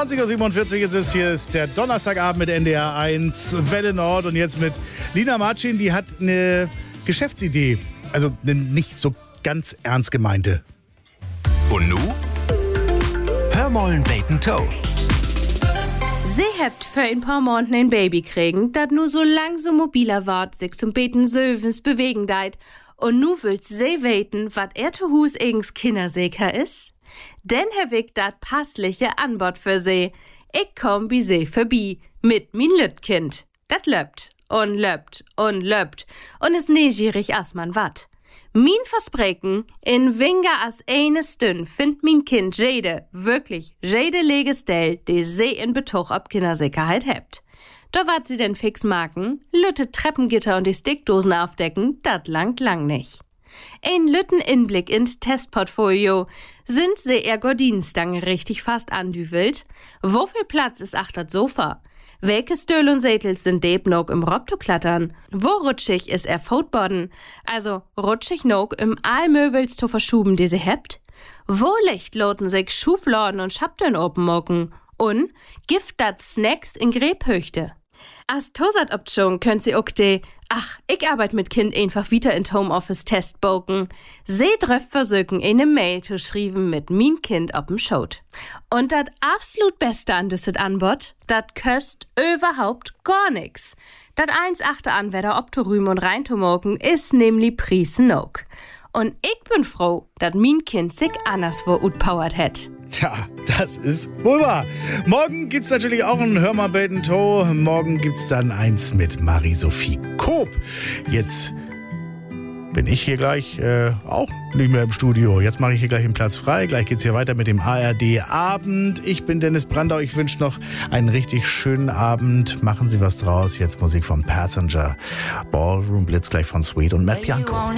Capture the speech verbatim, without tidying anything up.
zwanzig Uhr siebenundvierzig ist es. Hier ist der Donnerstagabend mit N D R eins, Welle Nord. Und jetzt mit Lina Marcin, die hat eine Geschäftsidee. Also eine nicht so ganz ernst gemeinte. Und nu? Hör mollen Bacon Toe. Sie hebt für ein paar Monaten ein Baby kriegen, dat nu so lang so mobiler wart, sich zum Beten sövens bewegen deit. Und nu willst sie weten, wat er zu Hus eigens Kindersäker is? Denn Herr Wick dat passliche Anbot für sie. Ich komm bi sie vorbei mit min Lütkind. Dat löppt und löppt und löppt und is neugierig as man wat. Min Versprechen, in weniger as eine Stünd find min Kind jede, wirklich jede Legestell, die sie in Betuch ob Kindersicherheit hebt. Da wat sie denn fix machen, lütte Treppengitter und die Stickdosen aufdecken, dat langt lang nicht. Ein lütten Inblick ins Testportfolio. Sind sie ihr Gordinenstange richtig fast andüvelt? Wo viel Platz ist achtert Sofa? Welche Stühl und Sätels sind deb nog im Robto-Klattern? Wo rutschig ist er Footboarden? Also rutschig nog im Aalmöbels zu verschuben, die sie hebt? Wo Licht loten sich Schufladen und Schaptön openmocken? Und gift dat Snacks in Gräbhöchte? As Tosat-Option könnt sie auch de, ach, ich arbeite mit Kind einfach wieder in Homeoffice testboken. Sie dröft versöken eine Mail zu schreiben mit min Kind ob'm Schot. Und dat absolut Beste an düsset Anbot, dat köst überhaupt gar nix. Dat eins achte Anwärter ob zu rühmen und rein zu moken, is nämlich Priesen nog. Und ich bin froh, dat min Kind sich anderswo utpowert het. Tja, das ist wohl wahr. Morgen gibt's natürlich auch ein Hör mal Bacon Toe. Morgen gibt's dann eins mit Marie-Sophie Koop. Jetzt bin ich hier gleich äh, auch nicht mehr im Studio. Jetzt mache ich hier gleich den Platz frei. Gleich geht's hier weiter mit dem A R D-Abend. Ich bin Dennis Brandau. Ich wünsche noch einen richtig schönen Abend. Machen Sie was draus. Jetzt Musik vom Passenger. Ballroom Blitz gleich von Sweet und Matt Bianco.